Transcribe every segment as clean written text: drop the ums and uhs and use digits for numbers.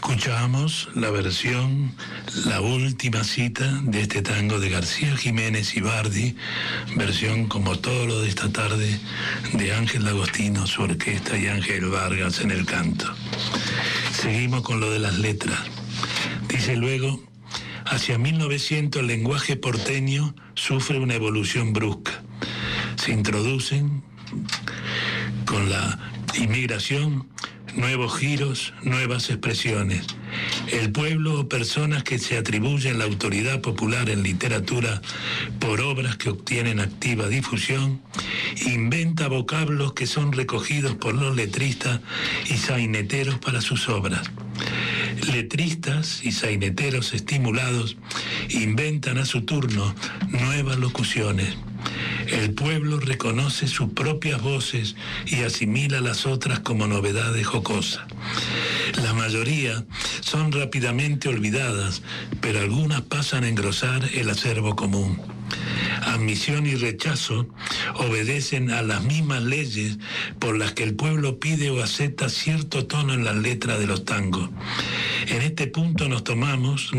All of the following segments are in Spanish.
Escuchamos la versión, la última cita de este tango de García Jiménez y Bardi, versión como todo lo de esta tarde de Ángel D'Agostino, su orquesta, y Ángel Vargas en el canto. Seguimos con lo de las letras. Dice luego: hacia 1900 el lenguaje porteño sufre una evolución brusca. Se introducen con la inmigración nuevos giros, nuevas expresiones. El pueblo o personas que se atribuyen la autoridad popular en literatura por obras que obtienen activa difusión, inventa vocablos que son recogidos por los letristas y saineteros para sus obras. Letristas y saineteros estimulados inventan a su turno nuevas locuciones. El pueblo reconoce sus propias voces y asimila las otras como novedades jocosas. La mayoría son rápidamente olvidadas, pero algunas pasan a engrosar el acervo común. Admisión y rechazo obedecen a las mismas leyes por las que el pueblo pide o acepta cierto tono en las letras de los tangos. En este punto nos topamos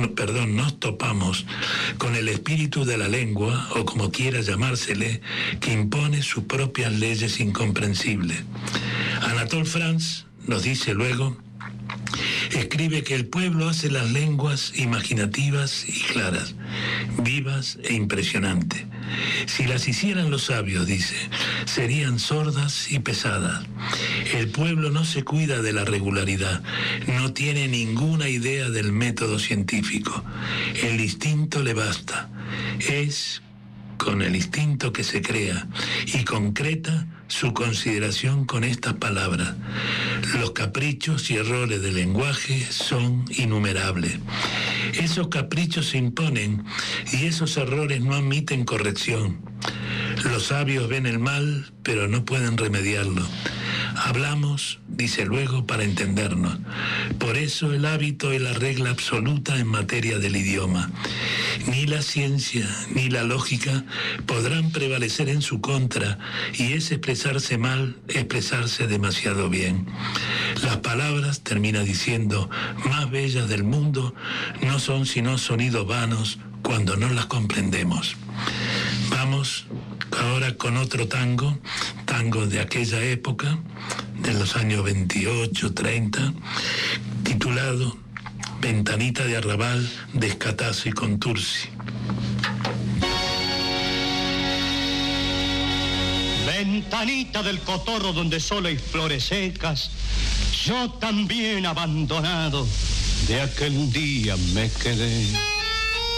con el espíritu de la lengua, o como quiera llamársele, que impone sus propias leyes incomprensibles. Anatole France nos dice luego: escribe que el pueblo hace las lenguas imaginativas y claras, vivas e impresionantes. Si las hicieran los sabios, dice, serían sordas y pesadas. El pueblo no se cuida de la regularidad, no tiene ninguna idea del método científico. El instinto le basta. Es con el instinto que se crea y concreta su consideración con estas palabras. Los caprichos y errores del lenguaje son innumerables. Esos caprichos se imponen y esos errores no admiten corrección. Los sabios ven el mal, pero no pueden remediarlo. Hablamos, dice luego, para entendernos. Por eso el hábito es la regla absoluta en materia del idioma. Ni la ciencia ni la lógica podrán prevalecer en su contra, y es expresarse mal, expresarse demasiado bien. Las palabras, termina diciendo, más bellas del mundo no son sino sonidos vanos cuando no las comprendemos. Vamos ahora con otro tango de aquella época, de los años 28, 30, titulado Ventanita de Arrabal, de Scatazzo y Contursi. Ventanita del cotorro donde solo hay flores secas, yo también abandonado de aquel día me quedé.